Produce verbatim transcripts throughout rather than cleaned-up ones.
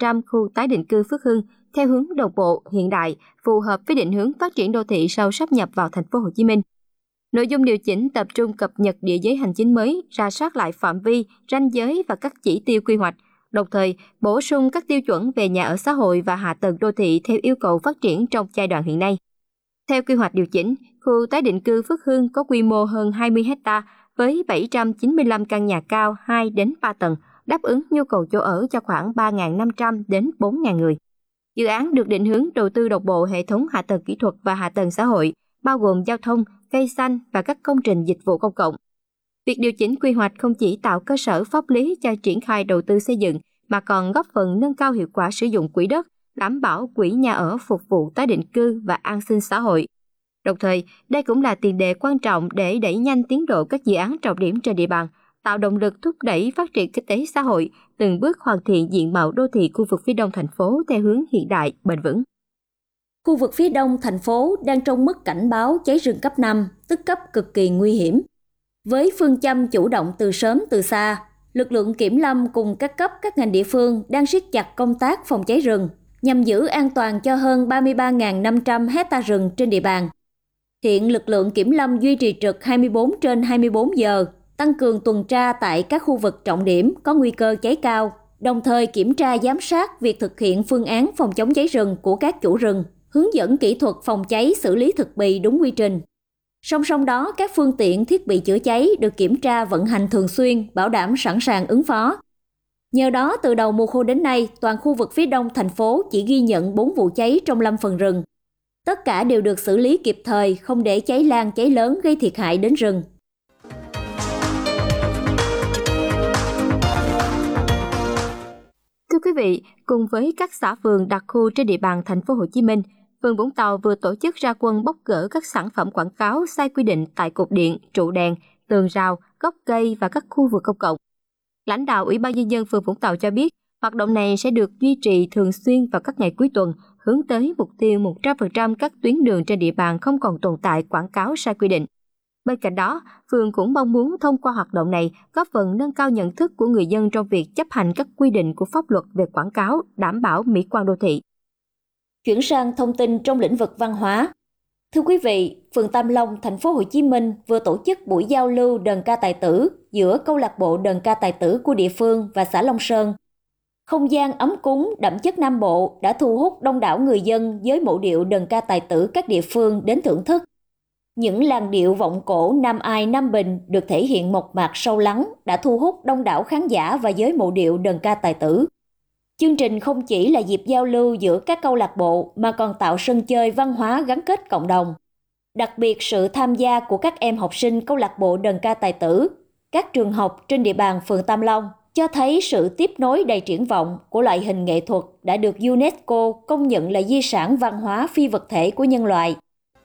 trăm khu tái định cư Phước Hưng theo hướng đồng bộ, hiện đại, phù hợp với định hướng phát triển đô thị sau sáp nhập vào thành phố Hồ Chí Minh. Nội dung điều chỉnh tập trung cập nhật địa giới hành chính mới, rà soát lại phạm vi, ranh giới và các chỉ tiêu quy hoạch, đồng thời bổ sung các tiêu chuẩn về nhà ở xã hội và hạ tầng đô thị theo yêu cầu phát triển trong giai đoạn hiện nay. Theo quy hoạch điều chỉnh, khu tái định cư Phước Hưng có quy mô hơn hai mươi héc ta với bảy trăm chín mươi lăm căn nhà cao hai đến ba tầng, đáp ứng nhu cầu chỗ ở cho khoảng ba nghìn năm trăm đến bốn nghìn người. Dự án được định hướng đầu tư đồng bộ hệ thống hạ tầng kỹ thuật và hạ tầng xã hội, bao gồm giao thông, cây xanh và các công trình dịch vụ công cộng. Việc điều chỉnh quy hoạch không chỉ tạo cơ sở pháp lý cho triển khai đầu tư xây dựng, mà còn góp phần nâng cao hiệu quả sử dụng quỹ đất, đảm bảo quỹ nhà ở phục vụ tái định cư và an sinh xã hội. Đồng thời, đây cũng là tiền đề quan trọng để đẩy nhanh tiến độ các dự án trọng điểm trên địa bàn, tạo động lực thúc đẩy phát triển kinh tế xã hội, từng bước hoàn thiện diện mạo đô thị khu vực phía đông thành phố theo hướng hiện đại, bền vững. Khu vực phía đông thành phố đang trong mức cảnh báo cháy rừng cấp năm, tức cấp cực kỳ nguy hiểm. Với phương châm chủ động từ sớm từ xa, lực lượng kiểm lâm cùng các cấp các ngành địa phương đang siết chặt công tác phòng cháy rừng nhằm giữ an toàn cho hơn ba mươi ba nghìn năm trăm héc ta rừng trên địa bàn. Hiện lực lượng kiểm lâm duy trì trực hai mươi bốn trên hai mươi bốn giờ, tăng cường tuần tra tại các khu vực trọng điểm có nguy cơ cháy cao, đồng thời kiểm tra giám sát việc thực hiện phương án phòng chống cháy rừng của các chủ rừng, hướng dẫn kỹ thuật phòng cháy xử lý thực bì đúng quy trình. Song song đó, các phương tiện thiết bị chữa cháy được kiểm tra vận hành thường xuyên, bảo đảm sẵn sàng ứng phó. Nhờ đó, từ đầu mùa khô đến nay, toàn khu vực phía đông thành phố chỉ ghi nhận bốn vụ cháy trong lâm phần rừng. Tất cả đều được xử lý kịp thời, không để cháy lan cháy lớn gây thiệt hại đến rừng. Thưa quý vị, cùng với các xã phường đặc khu trên địa bàn thành phố Hồ Chí Minh, phường Vũng Tàu vừa tổ chức ra quân bóc gỡ các sản phẩm quảng cáo sai quy định tại cột điện, trụ đèn, tường rào, gốc cây và các khu vực công cộng. Lãnh đạo Ủy ban nhân dân phường Vũng Tàu cho biết, hoạt động này sẽ được duy trì thường xuyên vào các ngày cuối tuần, hướng tới mục tiêu một trăm phần trăm các tuyến đường trên địa bàn không còn tồn tại quảng cáo sai quy định. Bên cạnh đó, phường cũng mong muốn thông qua hoạt động này góp phần nâng cao nhận thức của người dân trong việc chấp hành các quy định của pháp luật về quảng cáo, đảm bảo mỹ quan đô thị. Chuyển sang thông tin trong lĩnh vực văn hóa. Thưa quý vị, phường Tam Long, thành phố Hồ Chí Minh vừa tổ chức buổi giao lưu đờn ca tài tử giữa câu lạc bộ đờn ca tài tử của địa phương và xã Long Sơn. Không gian ấm cúng đậm chất Nam Bộ đã thu hút đông đảo người dân với mẫu điệu đờn ca tài tử các địa phương đến thưởng thức. Những làn điệu vọng cổ Nam Ai Nam Bình được thể hiện mộc mạc sâu lắng đã thu hút đông đảo khán giả và giới mẫu điệu đờn ca tài tử. Chương trình không chỉ là dịp giao lưu giữa các câu lạc bộ mà còn tạo sân chơi văn hóa gắn kết cộng đồng. Đặc biệt sự tham gia của các em học sinh câu lạc bộ đờn ca tài tử, các trường học trên địa bàn phường Tam Long cho thấy sự tiếp nối đầy triển vọng của loại hình nghệ thuật đã được UNESCO công nhận là di sản văn hóa phi vật thể của nhân loại.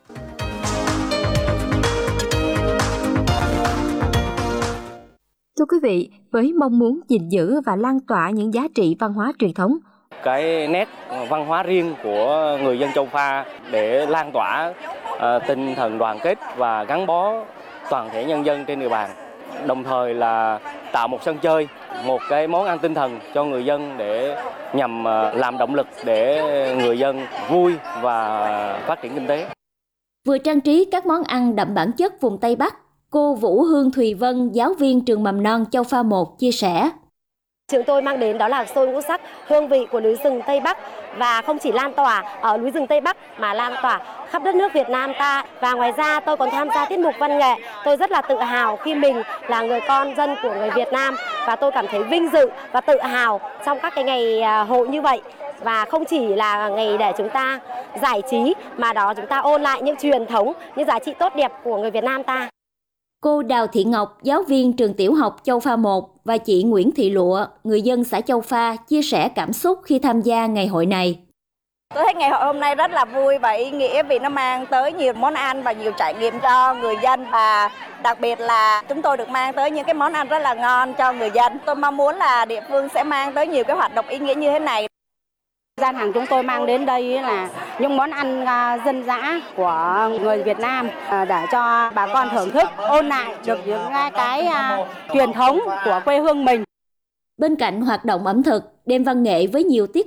Thưa quý vị, với mong muốn gìn giữ và lan tỏa những giá trị văn hóa truyền thống, cái nét văn hóa riêng của người dân Châu Pha để lan tỏa uh, tinh thần đoàn kết và gắn bó toàn thể nhân dân trên địa bàn, đồng thời là tạo một sân chơi, một cái món ăn tinh thần cho người dân để nhằm uh, làm động lực để người dân vui và phát triển kinh tế. Vừa trang trí các món ăn đậm bản chất vùng Tây Bắc, cô Vũ Hương Thùy Vân, giáo viên trường mầm non Châu Pha một chia sẻ. Trường tôi mang đến đó là xôi ngũ sắc, hương vị của núi rừng Tây Bắc và không chỉ lan tỏa ở núi rừng Tây Bắc mà lan tỏa khắp đất nước Việt Nam ta. Và ngoài ra tôi còn tham gia tiết mục văn nghệ. Tôi rất là tự hào khi mình là người con dân của người Việt Nam và tôi cảm thấy vinh dự và tự hào trong các cái ngày hội như vậy. Và không chỉ là ngày để chúng ta giải trí mà đó chúng ta ôn lại những truyền thống, những giá trị tốt đẹp của người Việt Nam ta. Cô Đào Thị Ngọc, giáo viên trường tiểu học Châu Pha một và chị Nguyễn Thị Lụa, người dân xã Châu Pha, chia sẻ cảm xúc khi tham gia ngày hội này. Tôi thấy ngày hội hôm nay rất là vui và ý nghĩa vì nó mang tới nhiều món ăn và nhiều trải nghiệm cho người dân. Và đặc biệt là chúng tôi được mang tới những cái món ăn rất là ngon cho người dân. Tôi mong muốn là địa phương sẽ mang tới nhiều cái hoạt động ý nghĩa như thế này. Gian hàng chúng tôi mang đến đây là những món ăn dân dã của người Việt Nam để cho bà con thưởng thức, ôn lại được những cái truyền thống của quê hương mình. Bên cạnh hoạt động ẩm thực, đêm văn nghệ với nhiều tiết